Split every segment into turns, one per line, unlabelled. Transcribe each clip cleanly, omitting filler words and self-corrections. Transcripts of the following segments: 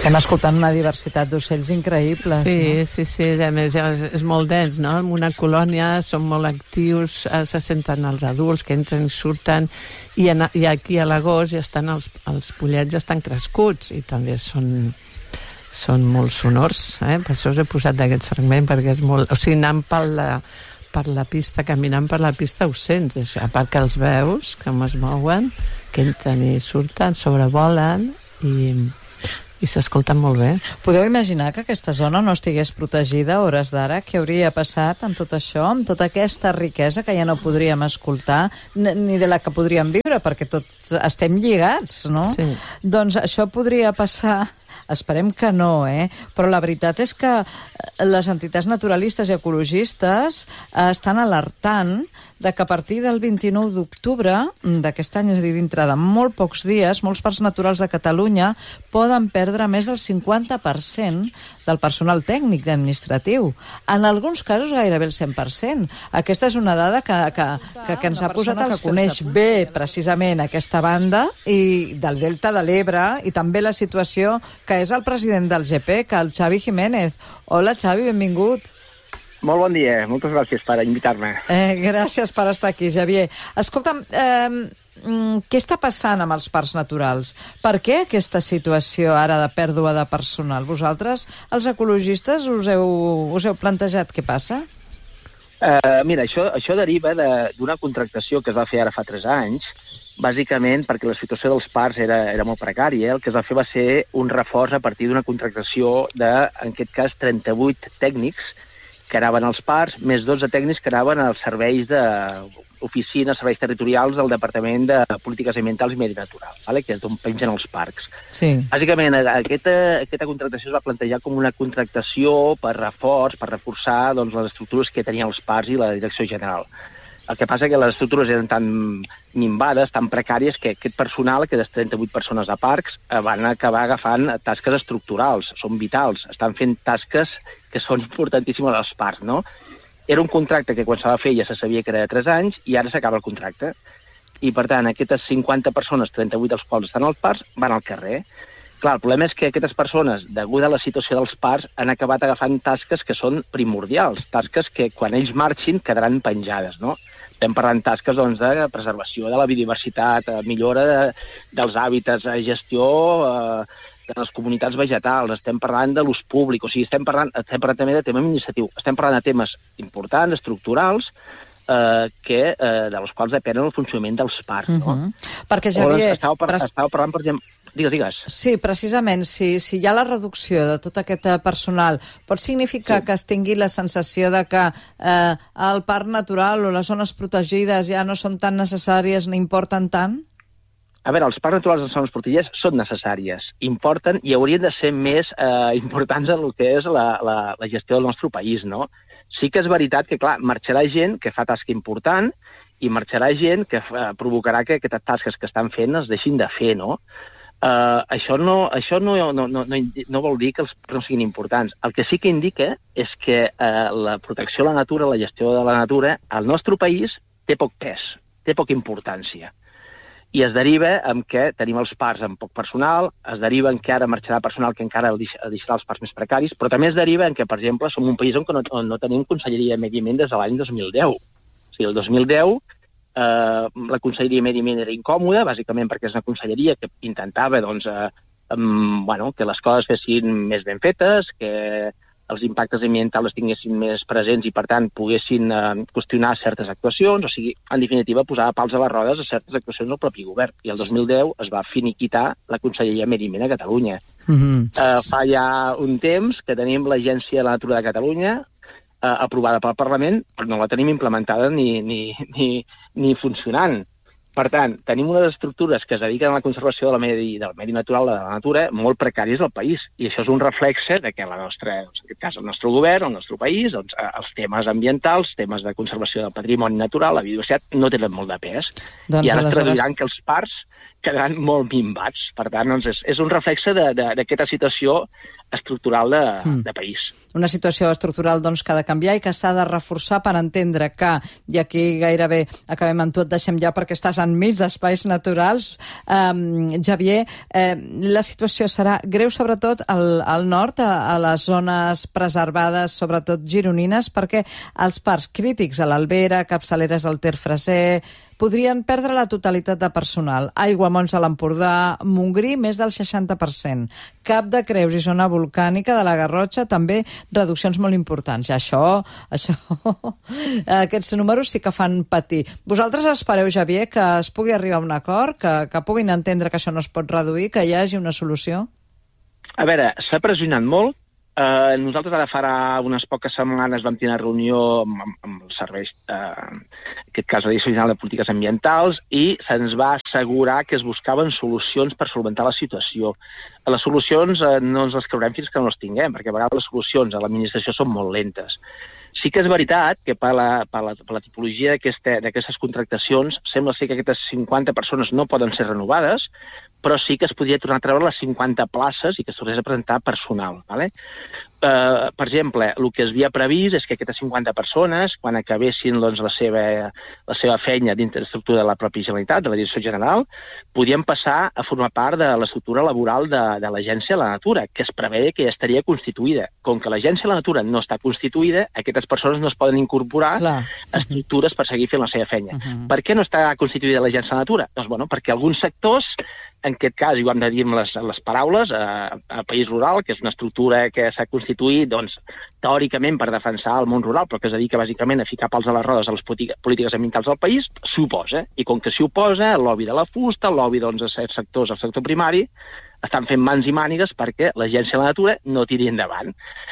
Estem escoltant una diversitat d'ocells increïbles.
Sí. A més, és molt dens, no? En una colònia són molt actius, se senten els adults que entren i surten, i aquí a l'agost ja estan els pollets ja estan crescuts i també són molt sonors, eh? Per això us he posat d'aquest fragment, perquè és molt... O sigui, anant per la pista, caminant per la pista, ho sents, això. A part que els veus, com es mouen, que entren i surten, sobrevolen i s'escolten molt bé.
Podeu imaginar que aquesta zona no estigués protegida a hores d'ara? Què hauria passat amb tot això, amb tota aquesta riquesa que ja no podríem escoltar, ni de la que podríem viure, perquè tots estem lligats, no?
Sí.
Doncs això podria passar... Esperem que no, però la veritat és que les entitats naturalistes i ecologistes estan alertant de que a partir del 29 d'octubre d'aquest any, és a dir, dintre de molt pocs dies, molts parcs naturals de Catalunya poden perdre més del 50% del personal tècnic i administratiu. En alguns casos gairebé el 100%. Aquesta és una dada que ens ha posat que coneix bé precisament aquesta banda i del Delta de l'Ebre, i també la situació que és el president del GP, que el Xavi Jiménez. Hola, Xavi, benvingut.
Molt bon dia, moltes gràcies per invitar-me.
Gràcies per estar aquí, Xavier. Escolta'm, què està passant amb els parcs naturals? Per què aquesta situació ara de pèrdua de personal? Vosaltres, els ecologistes, us heu plantejat què passa?
Mira, això deriva d'una contractació que es va fer ara fa 3 anys, bàsicament perquè la situació dels parcs era molt precària. El que es va fer va ser un reforç a partir d'una contractació en aquest cas, 38 tècnics que anaven als parcs, més 12 tècnics que anaven als serveis d'oficines, serveis territorials del Departament de Polítiques Ambientals i Medi Natural, que és d'on pengen els parcs.
Sí.
Bàsicament, aquesta contractació es va plantejar com una contractació per reforçar les estructures que tenien els parcs i la direcció general. El que passa és que les estructures eren tan minvades, tan precàries, que aquest personal, aquestes 38 persones a parcs, van acabar agafant tasques estructurals, són vitals, estan fent tasques que són importantíssimes als parcs, no? Era un contracte que quan s'ha de fer ja se sabia que era de 3 anys i ara s'acaba el contracte. I, per tant, aquestes 50 persones, 38 dels quals estan als parcs, van al carrer. Clar, el problema és que aquestes persones, degut a la situació dels parcs, han acabat agafant tasques que són primordials, tasques que quan ells marxin quedaran penjades, no? Estem parlant tasques de preservació de la biodiversitat, millora dels hàbitats, gestió de les comunitats vegetals, estem parlant de l'ús públic, o sigui, estem parlant també de tema administratiu, estem parlant de temes importants, estructurals, dels quals depenen el funcionament dels parcs, no?
Perquè, Xavier...
Estava parlant, per exemple... Digues.
Sí, precisament, si hi ha la reducció de tot aquest personal, pot significar que es tingui la sensació de que el parc natural o les zones protegides ja no són tan necessàries ni importen tant?
A veure, els parcs naturals de les zones protegides són necessàries, importen i haurien de ser més importants en el que és la gestió del nostre país, no? Sí que és veritat que, clar, marxarà gent que fa tasca important i marxarà gent que provocarà que aquestes tasques que estan fent es deixin de fer, no? Això no vol dir que els parcs no siguin importants. El que sí que indica és que la protecció de la natura, la gestió de la natura, al nostre país té poc pes, té poca importància. I es deriva en què tenim els parcs amb poc personal, es deriva en què ara marxarà personal que encara deixarà els parcs més precaris, però també es deriva en què, per exemple, som un país on no tenim Conselleria de Medi Ambient des de l'any 2010. O sigui, el 2010 la Conselleria de Medi Ambient era incòmoda, bàsicament perquè és una conselleria que intentava que les coses fessin més ben fetes, que els impactes ambientals tinguessin més presents i, per tant, poguessin qüestionar certes actuacions, o sigui, en definitiva, posar pals a les rodes a certes actuacions del propi govern. I el 2010 es va finiquitar la Conselleria de Medi Ambient a Catalunya. Fa ja un temps que tenim l'Agència de la Natura de Catalunya, aprovada pel Parlament, però no la tenim implementada ni funcionant. Per tant, tenim unes estructures que es dediquen a la conservació del medi natural, de la natura, molt precàries al país. I això és un reflexe de que en aquest cas, el nostre govern, el nostre país, doncs, els temes ambientals, temes de conservació del patrimoni natural, la biodiversitat, no tenen molt de pes. I ara es traduiran que quedant molt minvats. Per tant, doncs, és un reflexe d'aquesta situació estructural de país.
Una situació estructural doncs, que ha de canviar i que s'ha de reforçar per entendre que, i aquí gairebé acabem amb tu, et deixem ja perquè estàs enmig d'espais naturals, Xavier, la situació serà greu sobretot al nord, a les zones preservades, sobretot gironines, perquè els parcs crítics a l'Albera, capçaleres del Ter Freser, podrien perdre la totalitat de personal. Aiguamolls a l'Empordà, Montgrí, més del 60%. Cap de Creus i zona volcànica de la Garrotxa, també reduccions molt importants. I això aquests números sí que fan patir. Vosaltres espereu, Xavier, que es pugui arribar a un acord, que puguin entendre que això no es pot reduir, que hi hagi una solució?
A veure, s'ha pressionat molt. Nosaltres ara farà unes poques setmanes vam tenir una reunió amb els serveis, en aquest cas la Direcció General de Polítiques Ambientals, i se'ns va assegurar que es buscaven solucions per solventar la situació. Les solucions no ens les creurem fins que no les tinguem, perquè a vegades les solucions a l'administració són molt lentes. Sí que és veritat que per la tipologia d'aquestes contractacions sembla ser que aquestes 50 persones no poden ser renovades, però sí que es podria tornar a treure les 50 places i que es tornés a presentar personal. ¿Vale? Per exemple, el que es havia previst és que aquestes 50 persones, quan acabessin doncs, la seva feina dintre l'estructura de la pròpia Generalitat, de la Direcció General, podien passar a formar part de l'estructura laboral de l'Agència de la Natura, que es preveia que ja estaria constituïda. Com que l'Agència de la Natura no està constituïda, aquestes persones no es poden incorporar a estructures per seguir fent la seva feina. Per què no està constituïda l'Agència de la Natura? Doncs, bueno, perquè alguns sectors, en aquest cas, i ho hem de dir amb les paraules, a País Rural, que és una estructura que s'ha constituït, doncs, teòricament per defensar el món rural, però que es dedica bàsicament a ficar pals a les rodes a les polítiques ambientals del país, s'hi oposa. I com que s'hi oposa, el lobby de la fusta, el lobby doncs, de certs sectors, el sector primari, estan fent mans i mànigues perquè l'Agència de la Natura no tiri endavant.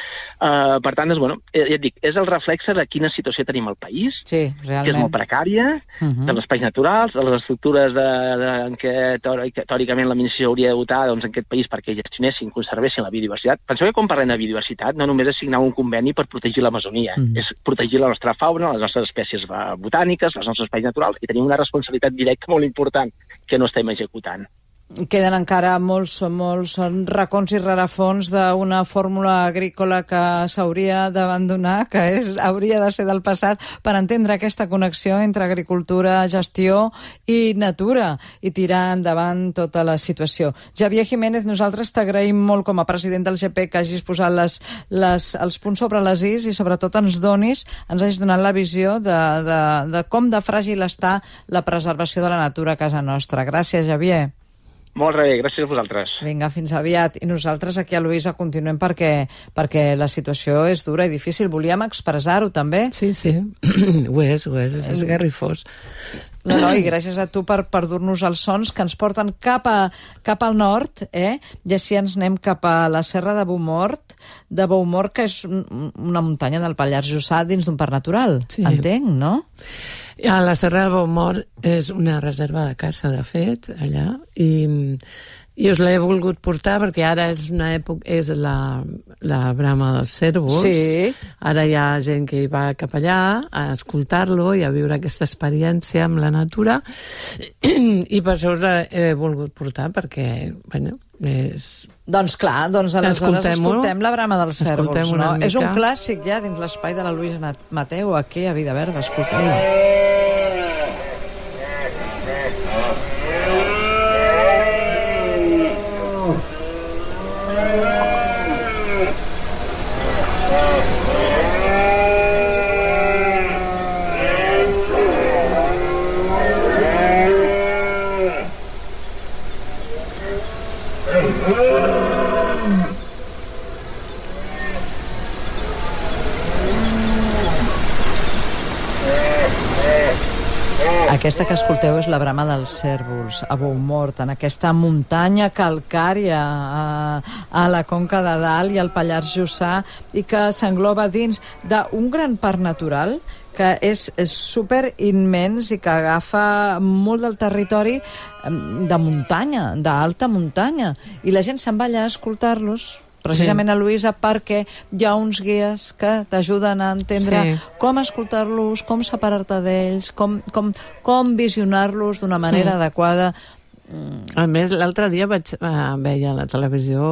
Per tant, ja et dic, és el reflexe de quina situació tenim al país,
sí, realment,
que és molt precària, dels espais naturals, de les estructures en què teòricament l'administració hauria de votar en aquest país perquè gestionessin, conservessin la biodiversitat. Penseu que quan parlem de biodiversitat no només és signar un conveni per protegir l'Amazonia, és protegir la nostra fauna, les nostres espècies botàniques, els nostres espais naturals, i tenim una responsabilitat directa molt important que no estem executant.
Queden encara molts racons i rerefons d'una fórmula agrícola que s'hauria d'abandonar, que hauria de ser del passat, per entendre aquesta connexió entre agricultura, gestió i natura, i tirar endavant tota la situació. Xavier Jiménez, nosaltres t'agraïm molt com a president del GP que hagis posat els punts sobre les is i sobretot ens hagis donat la visió de com de fràgil està la preservació de la natura a casa nostra. Gràcies, Xavier.
Molt bé, gràcies a vosaltres.
Vinga, fins aviat. I nosaltres aquí a Luisa continuem perquè la situació és dura i difícil. Volíem expressar-ho també.
Sí, ho és esgarrifós.
No, i gràcies a tu per dur-nos els sons que ens porten cap al nord, i així ens anem cap a la Serra de Boumort, que és una muntanya del Pallars Jussà dins d'un parc natural, entenc, no?
A la Serra de Boumort és una reserva de caça, de fet, allà, i us l'he volgut portar perquè ara és una època, és la brama dels cérvols.
Sí.
Ara hi ha gent que hi va cap allà a escoltar-lo i a viure aquesta experiència amb la natura, i per això us he volgut portar, perquè, bueno, és...
Doncs clar, aleshores escoltem la brama dels cérvols, no? És un clàssic ja dins l'espai de la Luisa Mateu, aquí a Vida Verda, escolteu-la. Aquesta que escolteu és la brama dels cérvols a Boumort, en aquesta muntanya calcària a la Conca de Dalt i al Pallars Jussà, i que s'engloba dins d'un gran parc natural que és super immens i que agafa molt del territori de muntanya, d'alta muntanya, i la gent se'n va allà a escoltar-los precisament, a Luisa, perquè hi ha uns guies que t'ajuden a entendre com escoltar-los, com separar-te d'ells, com visionar-los d'una manera adequada.
A més, l'altre dia veia a la televisió,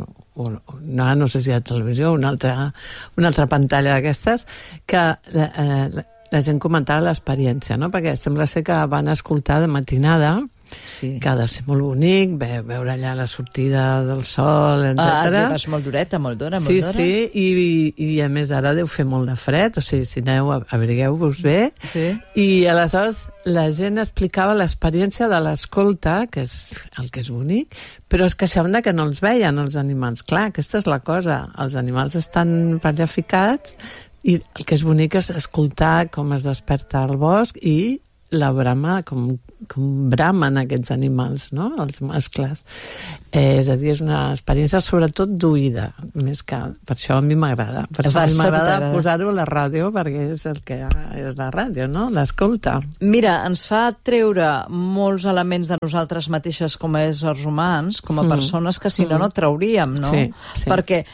no sé si a la televisió, una altra pantalla d'aquestes, que la gent comentava l'experiència, no? Perquè sembla ser que van escoltar de matinada, que ha de ser molt bonic, veure allà la sortida del sol, etc.
És molt dureta, molt d'hora.
Sí, i a més ara deu fer molt de fred, o sigui, si aneu, abrigueu-vos bé.
Sí.
I aleshores la gent explicava l'experiència de l'escolta, que és el que és bonic, però es queixaven que no els veien, els animals. Clar, aquesta és la cosa, els animals estan per allà ficats, i el que és bonic és escoltar com es desperta el bosc i la brama, com bramen aquests animals, no? Els mascles. És a dir, és una experiència sobretot d'oïda, més que per això a mi m'agrada. Per això a mi m'agrada posar-ho a la ràdio, perquè és el que és la ràdio, no? L'escolta.
Mira, ens fa treure molts elements de nosaltres mateixes com a éssers humans, com a persones que si no trauríem, no?
Sí.
Perquè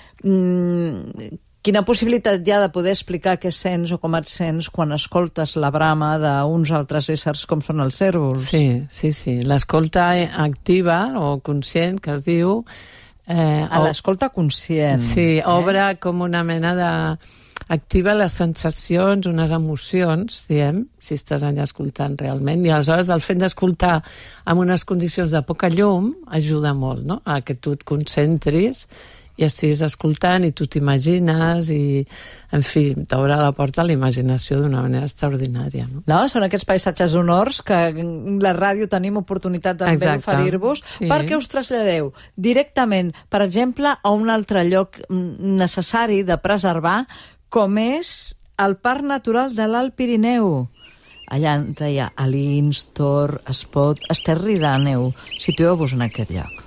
quina possibilitat hi ha de poder explicar què sents o com et sents quan escoltes la brama d'uns altres éssers com són els cérvols?
Sí. L'escolta activa o conscient, que es diu...
l'escolta conscient.
Sí, obre com una mena de... activa les sensacions, unes emocions, diem, si estàs allà escoltant realment, i aleshores el fet d'escoltar en unes condicions de poca llum ajuda molt, no?, a que tu et concentris i estiguis escoltant i tu t'imagines i, en fi, t'obre la porta a la imaginació d'una manera extraordinària. No,
són aquests paisatges sonors que la ràdio tenim oportunitat també d'oferir-vos perquè us traslladeu directament, per exemple, a un altre lloc necessari de preservar, com és el Parc Natural de l'Alt Pirineu. Allà hi ha Alins, Tor, Espot, Esterri d'Àneu. Situeu-vos en aquest lloc.